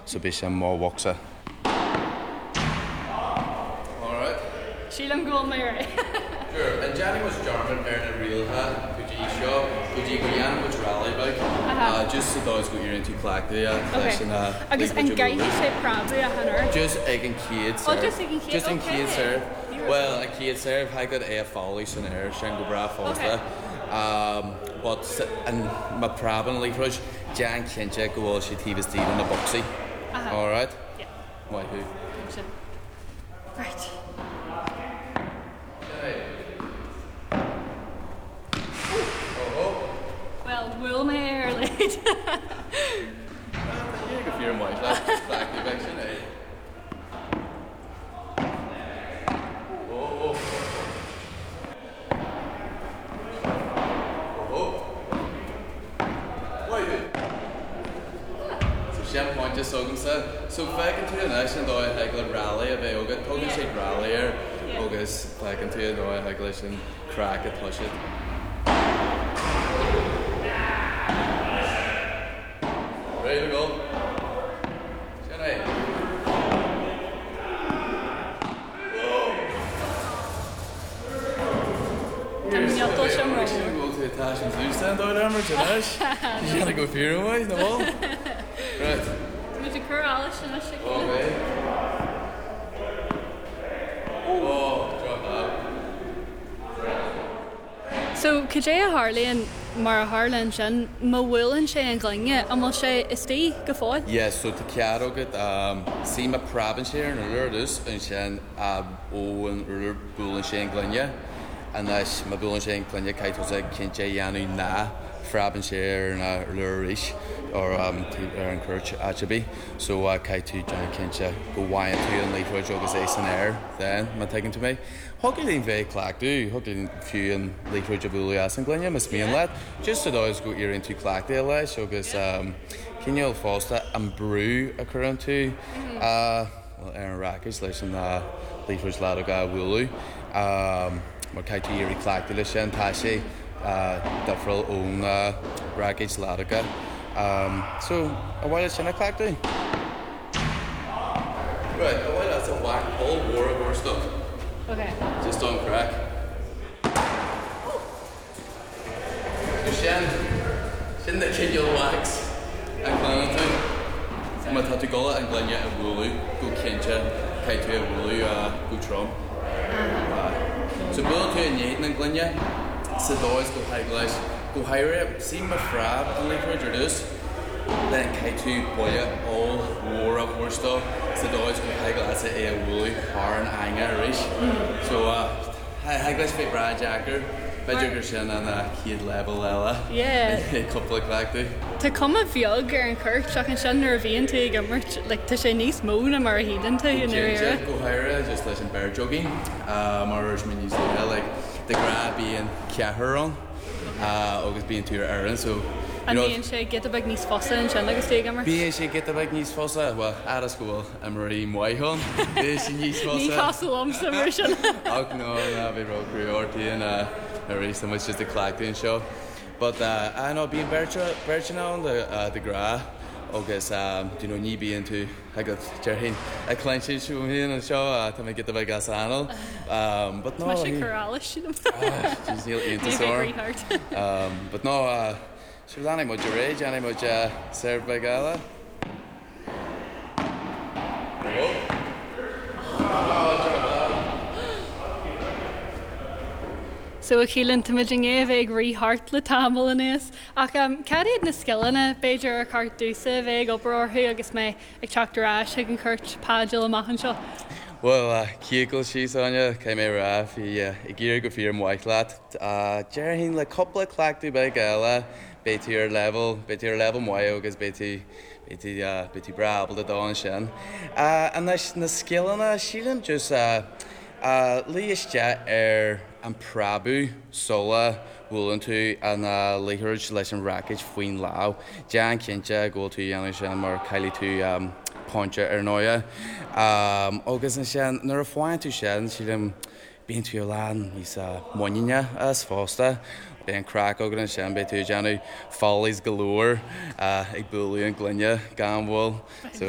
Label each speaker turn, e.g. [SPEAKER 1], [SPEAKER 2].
[SPEAKER 1] so be sin má bhacha. Alright.
[SPEAKER 2] Sílam go mé.
[SPEAKER 1] Sure, and Johnny was German in a real hat, could you show, could you go in which rally bike? Just so those go into clack there,
[SPEAKER 2] Agus an gaiith sé probably a hanner.
[SPEAKER 1] Just egg and kids, sir.
[SPEAKER 2] Oh, just egg and kids,
[SPEAKER 1] Just in
[SPEAKER 2] okay.
[SPEAKER 1] kids, sir. Well, a kid, sir, I got a folly in there, Shango Bra Fosta. But, and my problem, like, was Jan Kinchek, well, she TV Steve in the boxy. Alright?
[SPEAKER 2] Yeah.
[SPEAKER 1] Why, who?
[SPEAKER 2] Right. Well, will my hair late?
[SPEAKER 1] You can fear my back direction, eh? Point just so back into the nation though I had a rally of a good talking shake rally here. August back into it though I had and crack it, push it. Ready to go? Jenny. Go to the Tash and Zoo stand out there, Tash. You gotta go fear away, no wall. Right.
[SPEAKER 2] Moet ik haar alles in als je
[SPEAKER 1] Okay. Oh, drop that.
[SPEAKER 2] So, could you Harley and Mara Harlan Shin, ma willing she and Glinga, and will she stay go forward?
[SPEAKER 1] Yes, so to Kiaro get see my province here in Lourdes and Shin Owen Bull and Shane Glinga, and that's my Bull and Shane Glinga kite was like Kinche Yanu Na. Frabenshere and Lurish or encourage Achaby. So I kai to John Kincha go wine to and later organization there then my taking to me. Hockey very clack do hockey few and later Jabulias and Glenia must be in that. Just so those go ear into clack there so because Kenyal Foster and Brew occurring to well Aaron Rackers listen later Ladaga Wulu or kai to Erie Clack Delishan Tashi Different own Raggage Ladaga. So, a while it's in a clack day. Right, a while that's a whack hole, war of our stuff.
[SPEAKER 2] Okay.
[SPEAKER 1] Just don't crack. So, Shen the kid you'll wax. And Glenna too. I'm going to go and Glenya and Wulu, go Kincha, Kaitu and Wulu, go Trom. So, Wulu to and Yaten and Glenya. So those go high glass, go higher, see my frab and like introduce. Then K2 boya all war of war stuff. So those go high glass at a woolly har and anger rish. So high glass fit Brad Jacker, Bedjugger Shin and kid level Ella.
[SPEAKER 2] Yeah.
[SPEAKER 1] A couple of clack do.
[SPEAKER 2] To come a Viog or in Kirk, Chuck and Shin or Vian to Gummer like to Chinese moon and Mara Heaton to in their area.
[SPEAKER 1] Go higher, just listen bear jogging. Mara's mean like the grab being Caharon, August being to your errand, so.
[SPEAKER 2] And being she get the big niece fossa and Shin like a stegammer.
[SPEAKER 1] Being she get the big niece fossa, well, out of school, I'm Marie Moyhon. Being niece fossa.
[SPEAKER 2] Newcastle summer Shin.
[SPEAKER 1] Oh no, be road priority and Marie, so much just a clacking show. But I know being Birchin on the gra. August, do you know you be into I got Jerry a clenchy show me in the show to make it the big gas anal. But no,
[SPEAKER 2] she's
[SPEAKER 1] nearly into sore. But no, she was any much your age, any much served by Gala.
[SPEAKER 2] So a cílann timiding bheith rethart le tamil in is. Ach cadiad na skillana beidir a cart dúsa bheith obrorthu agus mé ag teachtarás ag an curt pádil amach seo.
[SPEAKER 1] Well, Kiegel she's on you, came over off, I gear go fear white lad. Jerry le couple of clacked by Gala, beti your level moyo, because beti brabble the dawn shin. And that's na skillana, she didn't just Leis jet and Prabhu, Sola, Woolentu, and Leherage Lesson Rackage, Fween Lao, Jan Kincha, go to Yanishan, or Kylie to Poncha Ernoya. August and Shan, Nerfwine to Shan, she didn't be into your land, he's Moninia as Foster. Ben crack og and Shan to Janu, Follies galore, Igbulu and Glenya, Gamwell. So